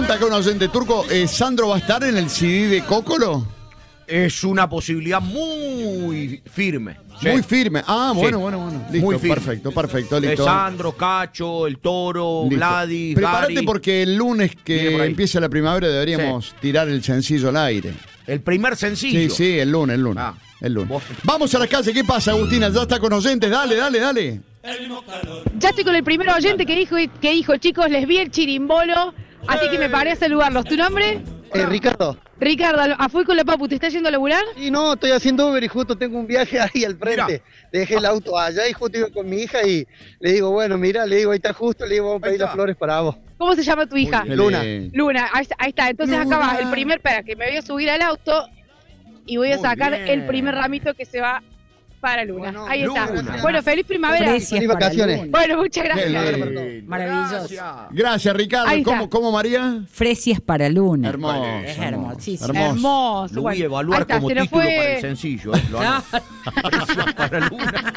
pregunta acá un oyente turco. ¿Sandro va a estar en el CD de Cocolo? Es una posibilidad muy firme. Sí. Muy firme. Ah, bueno, Sí. bueno. Listo, Muy firme. perfecto, listo. Sandro, Cacho, El Toro, Listo. Gladys, Prepárate Gary. porque el lunes Viene por que ahí. empiece la primavera deberíamos tirar el sencillo al aire. El primer sencillo. Sí, el lunes. Ah. El lunes. Vos- Vamos a la calle. ¿Qué pasa, Agustina? Ya está con oyentes. Dale. Ya estoy con el primer oyente que dijo, chicos, les vi el chirimbolo, así que me paré a saludarlos. ¿Tu nombre? Ricardo. Ricardo, a full con la papu, ¿te está yendo a laburar? Y no, estoy haciendo Uber y justo tengo un viaje ahí al frente. Dejé el auto allá y justo iba con mi hija y le digo, bueno, mira, le digo, ahí está justo, le digo, vamos a pedir las flores para vos. ¿Cómo se llama tu hija? Muy Luna. bien. Luna, ahí está. Entonces acá va el primer, espera, que me voy a subir al auto y voy a Muy sacar bien. el primer ramito que se va para Luna. Bueno, Ahí está. Luna. Bueno, feliz primavera. Precias Feliz para vacaciones. Luna. Bueno, muchas Qué gracias. lindo. Maravilloso. Gracias, Ricardo. Ahí está. ¿Cómo, María? Fresias para Luna. Hermoso. Es hermosísimo. Hermoso. Lo voy a Bueno, evaluar ahí está, como se nos título fue- para el sencillo. Lo anoto. Para Luna.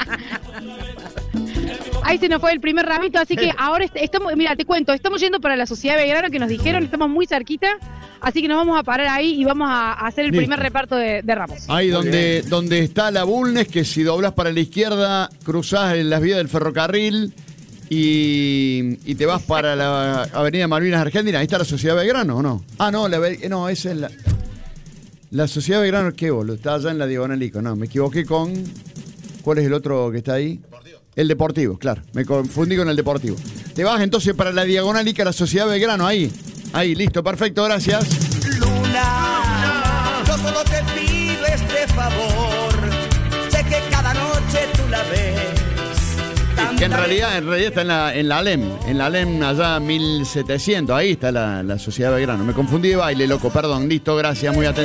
Ahí se nos fue el primer ramito, así que ahora estamos, mira, te cuento, estamos yendo para la Sociedad de Belgrano que nos dijeron, estamos muy cerquita, así que nos vamos a parar ahí y vamos a hacer el Listo. primer reparto de ramos. Ahí donde está la Bulnes, que si doblas para la izquierda, cruzás en las vías del ferrocarril y te vas para la Avenida Malvinas Argentina. Ahí está la Sociedad Belgrano, ¿o no? Ah, no, no, esa es la Sociedad Belgrano, ¿qué boludo? Está allá en la Diagonalico. No, me equivoqué con... ¿Cuál es el otro que está ahí? El Deportivo, claro. Me confundí con el Deportivo. Te vas entonces para la Diagonalica, la Sociedad Belgrano, ahí. Ahí, listo, perfecto, gracias. Luna, yo solo te pido este favor. Sé que cada noche tú la ves. Que en realidad está en la Alem allá 1700, ahí está la Sociedad Belgrano. Me confundí de baile, loco, perdón, listo, gracias, muy atento.